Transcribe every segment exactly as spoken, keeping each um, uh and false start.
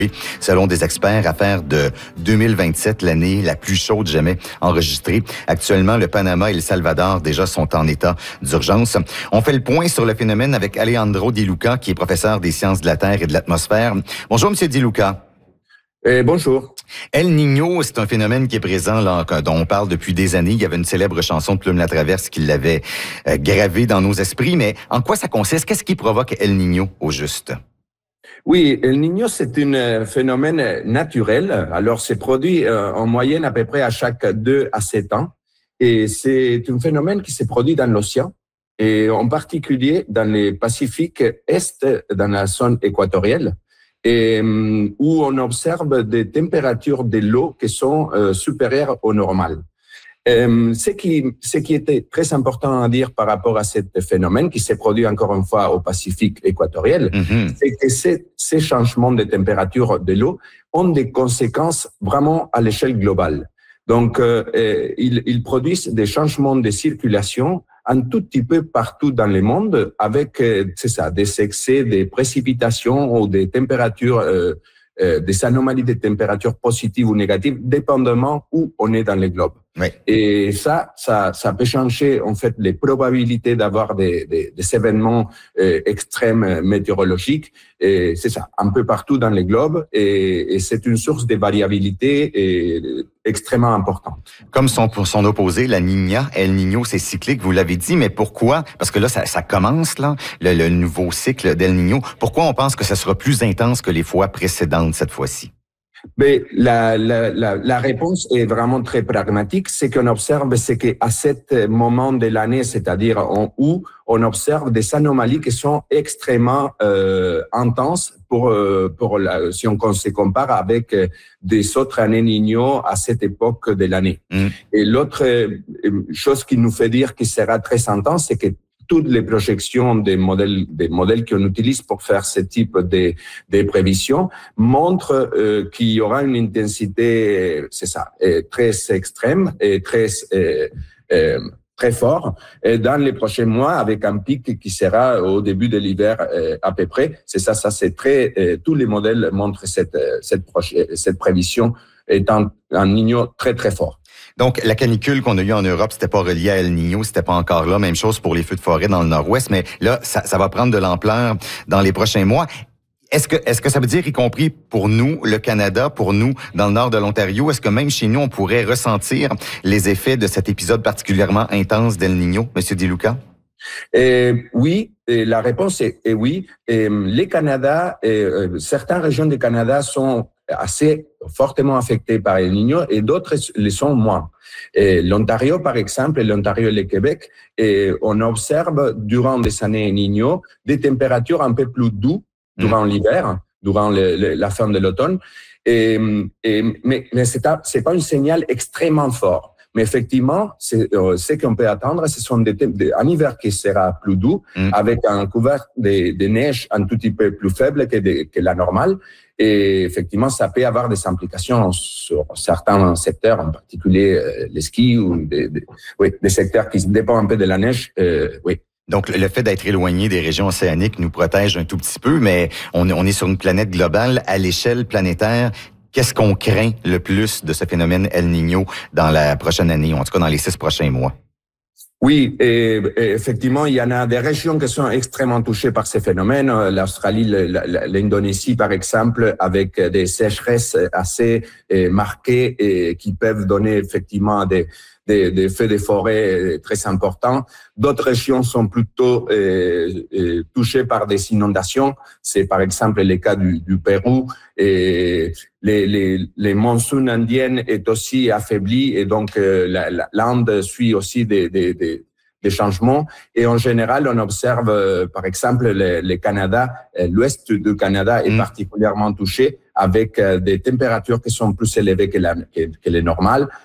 Selon des experts, à faire de deux mille vingt-sept l'année la plus chaude jamais enregistrée. Actuellement, le Panama et le Salvador déjà sont en état d'urgence. On fait le point sur le phénomène avec Alejandro Di Luca, qui est professeur des sciences de la Terre et de l'atmosphère. Bonjour, Monsieur Di Luca. Eh, bonjour. El Niño, c'est un phénomène qui est présent, là, dont on parle depuis des années. Il y avait une célèbre chanson de Plume la Traverse qui l'avait euh, gravé dans nos esprits. Mais en quoi ça consiste? Qu'est-ce qui provoque El Niño, au juste? Oui, El Niño, c'est un phénomène naturel. Alors, c'est produit euh, en moyenne à peu près à chaque deux à sept ans. Et c'est un phénomène qui se produit dans l'océan, et en particulier dans le Pacifique Est, dans la zone équatoriale, et où on observe des températures de l'eau qui sont euh, supérieures au normal. Euh, ce qui, ce qui était très important à dire par rapport à ce phénomène qui s'est produit encore une fois au Pacifique équatorial, mm-hmm. c'est que ces, ces changements de température de l'eau ont des conséquences vraiment à l'échelle globale. Donc, euh, ils, ils produisent des changements de circulation un tout petit peu partout dans le monde avec, euh, c'est ça, des excès de précipitations ou des températures, euh, euh, des anomalies de température positives ou négatives, dépendamment où on est dans le globe. Oui. Et ça, ça, ça peut changer en fait les probabilités d'avoir des, des, des événements euh, extrêmes météorologiques. Et c'est ça, un peu partout dans le globe. Et, et c'est une source de variabilité et, extrêmement importante. Comme son, pour son opposé, la Niña, El Niño, c'est cyclique, vous l'avez dit, mais pourquoi? Parce que là, ça, ça commence, là, le, le nouveau cycle d'El Niño. Pourquoi on pense que ça sera plus intense que les fois précédentes cette fois-ci? Mais la, la, la, la réponse est vraiment très pragmatique. Ce qu'on observe, c'est qu'à ce moment de l'année, c'est-à-dire en août, on observe des anomalies qui sont extrêmement euh, intenses pour, euh, pour la, si on se compare avec des autres années Niño à cette époque de l'année. Mm. Et l'autre chose qui nous fait dire qu'il sera très intense, c'est que toutes les projections des modèles, des modèles qu'on utilise pour faire ce type de, de prévisions montrent euh, qu'il y aura une intensité, c'est ça, très extrême et très, euh, euh, très fort dans les prochains mois, avec un pic qui sera au début de l'hiver euh, à peu près. C'est ça, ça c'est très. Euh, tous les modèles montrent cette cette, cette prévision étant un Niño très très fort. Donc, la canicule qu'on a eue en Europe, c'était pas relié à El Niño, c'était pas encore là. Même chose pour les feux de forêt dans le nord-ouest, mais là, ça, ça va prendre de l'ampleur dans les prochains mois. Est-ce que, est-ce que ça veut dire, y compris pour nous, le Canada, pour nous, dans le nord de l'Ontario, est-ce que même chez nous, on pourrait ressentir les effets de cet épisode particulièrement intense d'El Niño, Monsieur Di Luca? Euh, oui, et la réponse est, est oui. Et les Canada, et, euh, certaines régions du Canada sont assez fortement affectées par El Niño et d'autres le sont moins. Et l'Ontario, par exemple, l'Ontario et le Québec, et on observe durant des années El Niño des températures un peu plus douces durant mmh. l'hiver, durant le, le, la fin de l'automne. Et, et, mais mais c'est pas, c'est pas un signal extrêmement fort. Mais effectivement, c'est, euh, ce qu'on peut attendre, ce sont des, des, un hiver qui sera plus doux, mmh. avec un couvert de, de neige un tout petit peu plus faible que, de, que la normale. Et effectivement, ça peut avoir des implications sur certains secteurs, en particulier euh, les skis ou des, des, oui, des secteurs qui dépendent un peu de la neige. Euh, oui. Donc, le fait d'être éloigné des régions océaniques nous protège un tout petit peu, mais on, on est sur une planète globale à l'échelle planétaire. Qu'est-ce qu'on craint le plus de ce phénomène El Niño dans la prochaine année, ou en tout cas dans les six prochains mois? Oui, et, et effectivement, il y en a des régions qui sont extrêmement touchées par ces phénomènes. L'Australie, l'Indonésie, par exemple, avec des sécheresses assez marquées et qui peuvent donner effectivement des des, des feux de forêt très importants. D'autres régions sont plutôt euh, euh, touchées par des inondations. C'est par exemple le cas du, du Pérou. Et les, les, les monsuns indiennes est aussi affaibli et donc euh, la, la, l'Inde suit aussi des, des, des, des changements. Et en général, on observe, euh, par exemple, le, le Canada, euh, l'ouest du Canada est mmh. particulièrement touché avec euh, des températures qui sont plus élevées que, la, que, que les normales.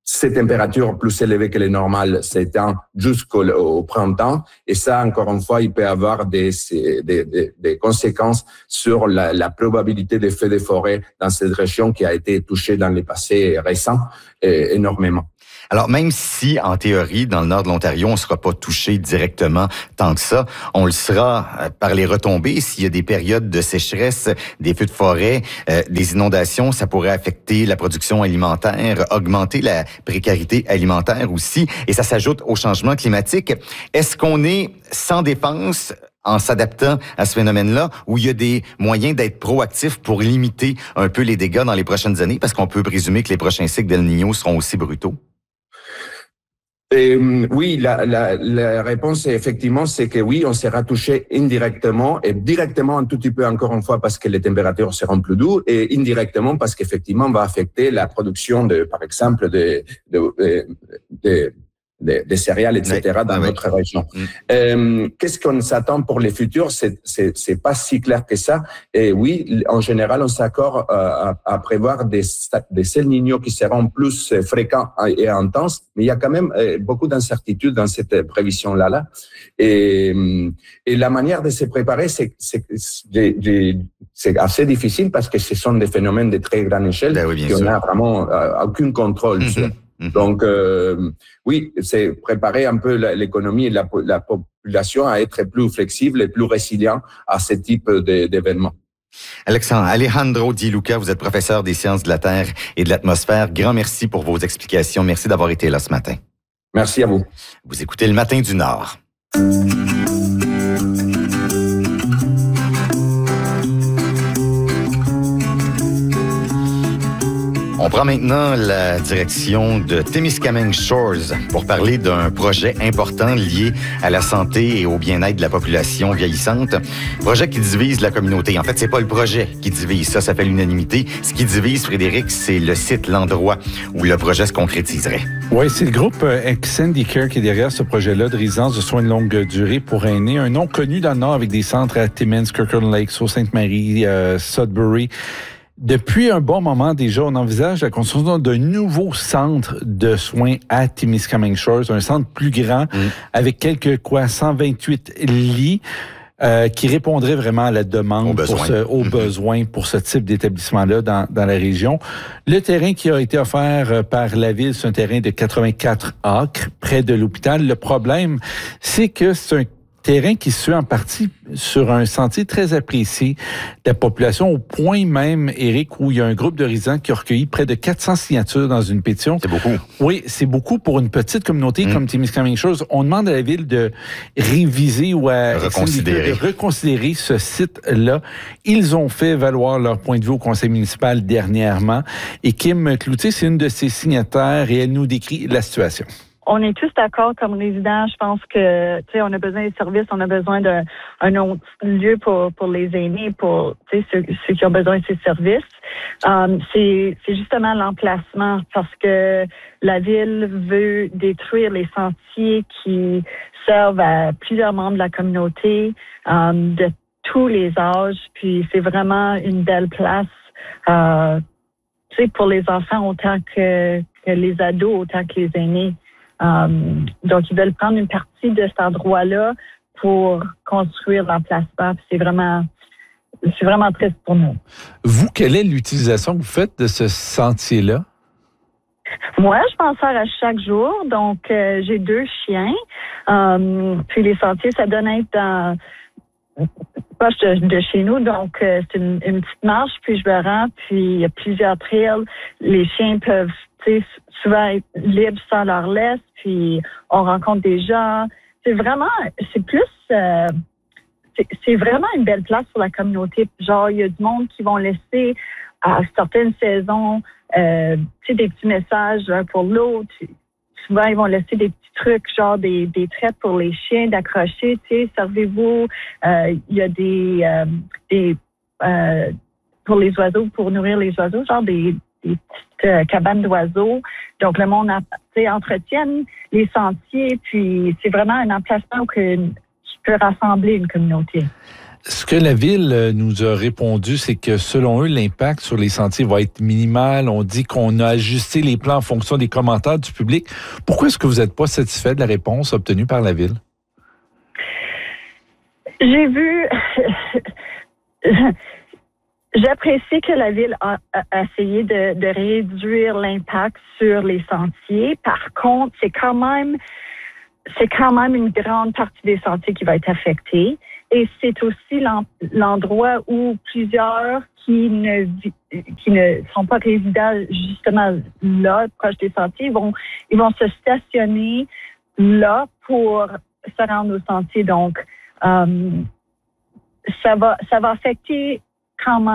ces températures plus élevées que les normales s'étendent jusqu'au au printemps. Et ça, encore une fois, il peut avoir des, des, des, des conséquences sur la, la probabilité de feux de forêt dans cette région qui a été touchée dans le passé récent eh, énormément. Alors, même si, en théorie, dans le nord de l'Ontario, on ne sera pas touché directement tant que ça, on le sera par les retombées. S'il y a des périodes de sécheresse, des feux de forêt, euh, des inondations, ça pourrait affecter la production alimentaire, augmenter la précarité alimentaire aussi, et ça s'ajoute au changement climatique. Est-ce qu'on est sans défense en s'adaptant à ce phénomène-là, où il y a des moyens d'être proactifs pour limiter un peu les dégâts dans les prochaines années, parce qu'on peut présumer que les prochains cycles d'El Niño seront aussi brutaux? Et, oui, la, la, la réponse est effectivement, c'est que oui, on sera touché indirectement et directement un tout petit peu encore une fois parce que les températures seront plus douces et indirectement parce qu'effectivement, on va affecter la production de, par exemple, de, de, de, de Des, des céréales, et cetera, oui, dans oui. notre région. Mm. Euh, qu'est-ce qu'on s'attend pour les futurs? C'est, c'est, c'est pas si clair que ça. Et oui, en général, on s'accorde à, à prévoir des, des El Niño qui seront plus fréquents et intenses, mais il y a quand même beaucoup d'incertitudes dans cette prévision-là. Là. Et, et la manière de se préparer, c'est, c'est, c'est, c'est assez difficile parce que ce sont des phénomènes de très grande échelle ben oui, qu'on n'a vraiment euh, aucun contrôle mm-hmm. sur. Mm-hmm. Donc, euh, oui, c'est préparer un peu l'économie et la, la population à être plus flexible et plus résilient à ce type de, d'événements. Alexandre, Alejandro Di Luca, vous êtes professeur des sciences de la Terre et de l'atmosphère. Grand merci pour vos explications. Merci d'avoir été là ce matin. Merci à vous. Vous écoutez Le Matin du Nord. On prend maintenant la direction de Témiscamingue Shores pour parler d'un projet important lié à la santé et au bien-être de la population vieillissante. Projet qui divise la communauté. En fait, c'est pas le projet qui divise, ça, ça fait l'unanimité. Ce qui divise, Frédéric, c'est le site, l'endroit où le projet se concrétiserait. Oui, c'est le groupe Extendicare qui est derrière ce projet-là de résidence de soins de longue durée pour aînés. Un nom connu dans le Nord avec des centres à Timmins, Kirkland Lake, Sault-Sainte-Marie, euh, Sudbury. Depuis un bon moment déjà, on envisage la construction d'un nouveau centre de soins à Témiscamingue Shores, un centre plus grand mmh. avec quelques quoi cent vingt-huit lits euh, qui répondrait vraiment à la demande, aux pour besoins, ce, aux mmh. besoins pour ce type d'établissement-là dans, dans la région. Le terrain qui a été offert par la ville, c'est un terrain de quatre-vingt-quatre acres près de l'hôpital. Le problème, c'est que c'est un terrain qui se fait en partie sur un sentier très apprécié de la population, au point même, Éric, où il y a un groupe de résidents qui a recueilli près de quatre cents signatures dans une pétition. C'est beaucoup. Oui, c'est beaucoup pour une petite communauté mmh. comme Témiscamingue Shores. On demande à la ville de réviser ou à reconsidérer. de reconsidérer ce site-là. Ils ont fait valoir leur point de vue au conseil municipal dernièrement. Et Kim Cloutier, c'est une de ses signataires et elle nous décrit la situation. On est tous d'accord comme résidents. Je pense que, tu sais, on a besoin de services, on a besoin d'un un autre lieu pour pour les aînés, pour tu sais ceux, ceux qui ont besoin de ces services. Um, c'est c'est justement l'emplacement parce que la ville veut détruire les sentiers qui servent à plusieurs membres de la communauté um, de tous les âges. Puis c'est vraiment une belle place, euh, tu sais, pour les enfants autant que, que les ados, autant que les aînés. Um, donc, ils veulent prendre une partie de cet endroit-là pour construire l'emplacement. C'est vraiment, c'est vraiment triste pour nous. Vous, quelle est l'utilisation que vous faites de ce sentier-là? Moi, je m'en sers à chaque jour. Donc, euh, j'ai deux chiens. Um, puis les sentiers, ça donne être dans proche de, de chez nous. Donc, euh, c'est une, une petite marche, puis je me rends, puis il y a plusieurs trails. Les chiens peuvent, tu sais, souvent être libres sans leur laisse, puis on rencontre des gens. C'est vraiment, c'est plus, euh, c'est, c'est vraiment une belle place pour la communauté. Genre, il y a du monde qui vont laisser à certaines saisons, euh, tu sais, des petits messages l'un pour l'autre. Souvent, ils vont laisser des petits trucs, genre des, des traites pour les chiens d'accrocher, tu sais, servez-vous. Euh, il y a des, euh, des euh, pour les oiseaux, pour nourrir les oiseaux, genre des, des petites euh, cabanes d'oiseaux. Donc, le monde, tu sais, entretienne les sentiers, puis c'est vraiment un emplacement où que, qui peut rassembler une communauté. Ce que la Ville nous a répondu, c'est que selon eux, l'impact sur les sentiers va être minimal. On dit qu'on a ajusté les plans en fonction des commentaires du public. Pourquoi est-ce que vous n'êtes pas satisfait de la réponse obtenue par la Ville? J'ai vu... J'apprécie que la Ville a, a essayé de, de réduire l'impact sur les sentiers. Par contre, c'est quand même, c'est quand même une grande partie des sentiers qui va être affectée. Et c'est aussi l'endroit où plusieurs qui ne, qui ne sont pas résidents justement là, proche des sentiers, vont, ils vont se stationner là pour se rendre au sentier. Donc, euh, ça va, ça va affecter quand même